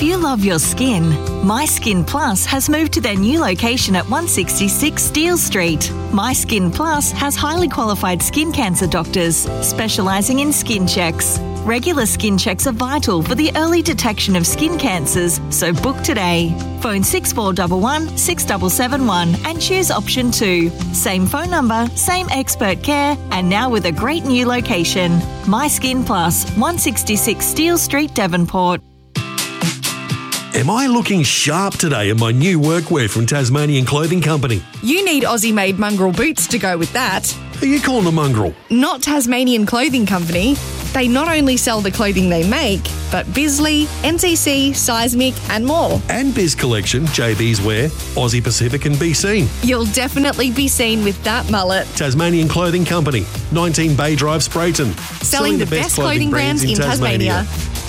you love your skin, My Skin Plus has moved to their new location at 166 Steele Street. My Skin Plus has highly qualified skin cancer doctors specialising in skin checks. Regular skin checks are vital for the early detection of skin cancers, so book today. Phone 6411 6771 and choose option 2. Same phone number, same expert care, and now with a great new location. My Skin Plus, 166 Steele Street, Devonport. Am I looking sharp today in my new workwear from Tasmanian Clothing Company? You need Aussie-made mongrel boots to go with that. Who are you calling a mongrel? Not Tasmanian Clothing Company. They not only sell the clothing they make, but Bisley, NCC, Seismic and more. And Biz Collection, JB's Wear, Aussie Pacific and Be Seen. You'll definitely be seen with that mullet. Tasmanian Clothing Company, 19 Bay Drive, Sprayton. Selling the best clothing brands in Tasmania.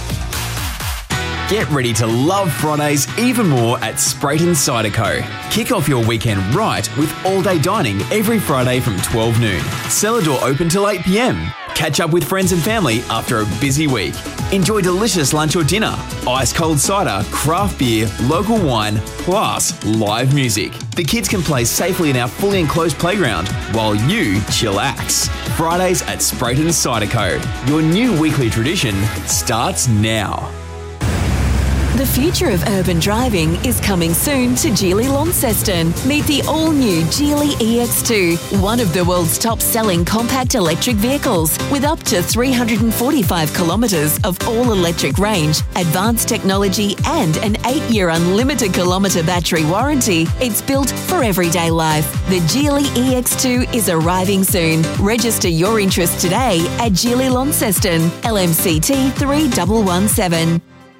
Get ready to love Fridays even more at Sprayton Cider Co. Kick off your weekend right with all-day dining every Friday from 12 noon. Cellar door open till 8 p.m. Catch up with friends and family after a busy week. Enjoy delicious lunch or dinner, ice-cold cider, craft beer, local wine, plus live music. The kids can play safely in our fully enclosed playground while you chillax. Fridays at Sprayton Cider Co. Your new weekly tradition starts now. The future of urban driving is coming soon to Geely Launceston. Meet the all-new Geely EX2, one of the world's top-selling compact electric vehicles with up to 345 kilometres of all-electric range, advanced technology and an 8-year unlimited kilometre battery warranty. It's built for everyday life. The Geely EX2 is arriving soon. Register your interest today at Geely Launceston, LMCT 3117.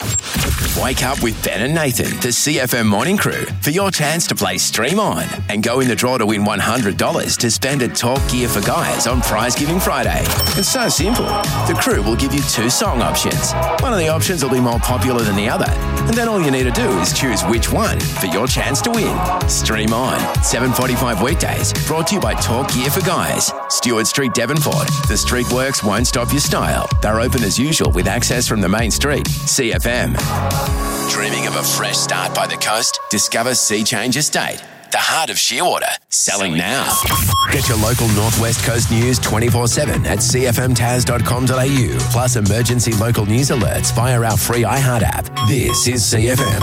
Wake up with Ben and Nathan, the CFM Morning Crew, for your chance to play Stream On and go in the draw to win $100 to spend at Talk Gear for Guys on Prize Giving Friday. It's so simple. The crew will give you 2 song options. One of the options will be more popular than the other, and then all you need to do is choose which one for your chance to win. Stream On, 7:45 weekdays, brought to you by Talk Gear for Guys. Stewart Street, Devonport. The street works won't stop your style. They're open as usual with access from the main street. CFM. Dreaming of a fresh start by the coast? Discover Sea Change Estate, the heart of Shearwater. Selling now. Get your local Northwest Coast news 24/7 at cfmtaz.com.au, plus emergency local news alerts via our free iHeart app. This is CFM.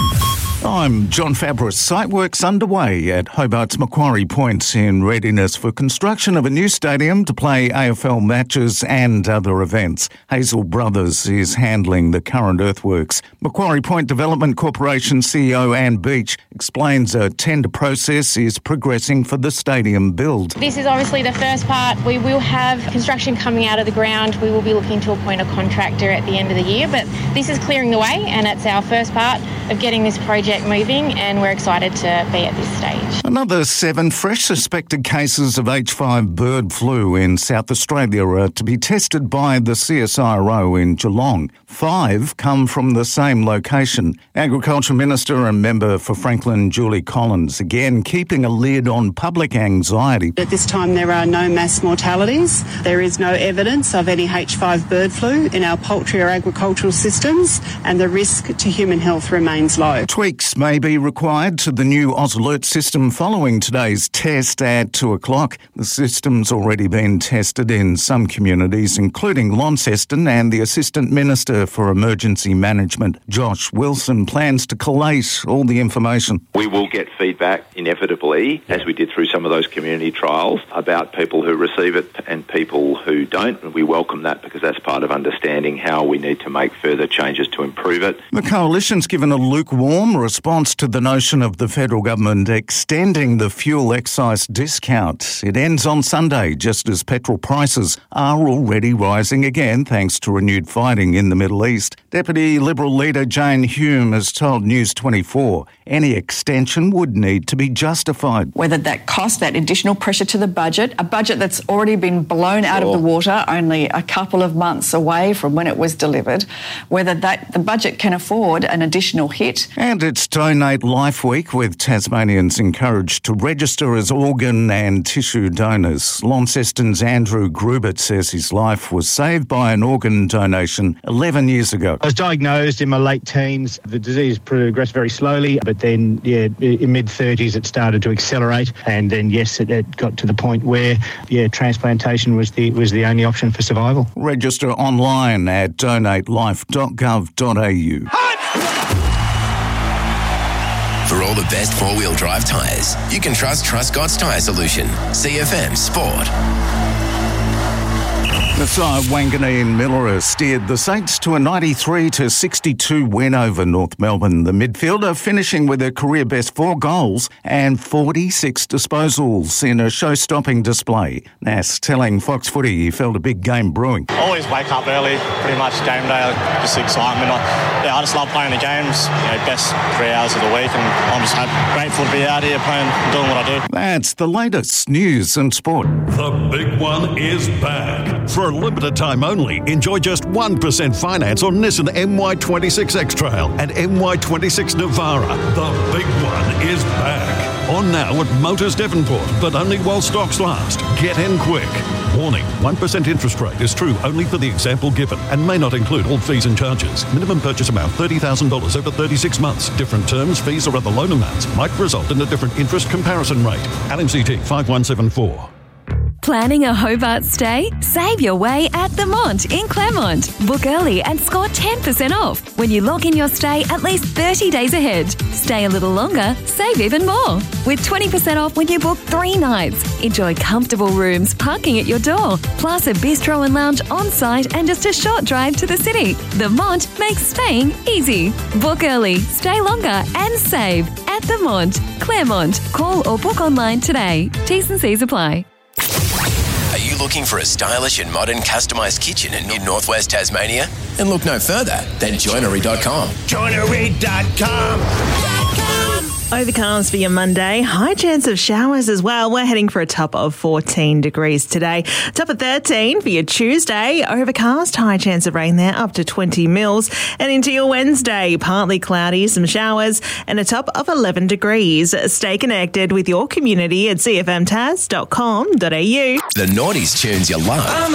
I'm John Fabris. Site work's underway at Hobart's Macquarie Point in readiness for construction of a new stadium to play AFL matches and other events. Hazel Brothers is handling the current earthworks. Macquarie Point Development Corporation CEO Anne Beach explains a tender process is progressing for the stadium build. This is obviously the first part. We will have construction coming out of the ground. We will be looking to appoint a contractor at the end of the year, but this is clearing the way and it's our first part of getting this project moving, and we're excited to be at this stage. Another 7 fresh suspected cases of H5 bird flu in South Australia are to be tested by the CSIRO in Geelong. 5 come from the same location. Agriculture Minister and member for Franklin, Julie Collins, again keeping a lid on public anxiety. At this time there are no mass mortalities. There is no evidence of any H5 bird flu in our poultry or agricultural systems, and the risk to human health remains low. Tweaks may be required to the new AusAlert system following today's test at 2 o'clock. The system's already been tested in some communities, including Launceston, and the Assistant Minister for Emergency Management, Josh Wilson, plans to collate all the information. We will get feedback inevitably, as we did through some of those community trials, about people who receive it and people who don't. And we welcome that because that's part of understanding how we need to make further changes to improve it. The Coalition's given a lukewarm response to the notion of the federal government extending the fuel excise discount. It ends on Sunday, just as petrol prices are already rising again thanks to renewed fighting in the Middle East. Deputy Liberal leader Jane Hume has told News 24 any extension would need to be justified. Whether that cost, that additional pressure to the budget, a budget that's already been blown out of the water only a couple of months away from when it was delivered, whether that the budget can afford an additional hit. And it's It's Donate Life Week, with Tasmanians encouraged to register as organ and tissue donors. Launceston's Andrew Grubert says his life was saved by an organ donation 11 years ago. I was diagnosed in my late teens. The disease progressed very slowly, but then, in mid-30s it started to accelerate, and then, it got to the point where, transplantation was the only option for survival. Register online at donatelife.gov.au. For all the best four-wheel drive tyres, you can trust Truscott's Tyre Solution. CFM Sport. Maasai Wanganeen Miller steered the Saints to a 93-62 win over North Melbourne. The midfielder finishing with a career-best 4 goals and 46 disposals in a show-stopping display. Nass telling Fox Footy he felt a big game brewing. Always wake up early, pretty much game day, just excitement. I just love playing the games, best 3 hours of the week, and I'm just grateful to be out here playing, doing what I do. That's the latest news and sport. The big one is back. For a limited time only, enjoy just 1% finance on Nissan MY26 X-Trail and MY26 Navara. The big one is back. On now at Motors Devonport, but only while stocks last. Get in quick. Warning, 1% interest rate is true only for the example given and may not include all fees and charges. Minimum purchase amount $30,000 over 36 months. Different terms, fees or other loan amounts might result in a different interest comparison rate. LMCT 5174. Planning a Hobart stay? Save your way at The Mont in Claremont. Book early and score 10% off when you lock in your stay at least 30 days ahead. Stay a little longer, save even more. With 20% off when you book 3 nights. Enjoy comfortable rooms, parking at your door, plus a bistro and lounge on site and just a short drive to the city. The Mont makes staying easy. Book early, stay longer and save at The Mont, Claremont. Call or book online today. T's and C's apply. Are you looking for a stylish and modern customised kitchen in Northwest Tasmania? Then look no further than joinery.com. Joinery.com. Overcast for your Monday. High chance of showers as well. We're heading for a top of 14 degrees today. Top of 13 for your Tuesday. Overcast, high chance of rain there, up to 20 mils. And into your Wednesday, partly cloudy, some showers, and a top of 11 degrees. Stay connected with your community at cfmtas.com.au. The Naughties tunes you love.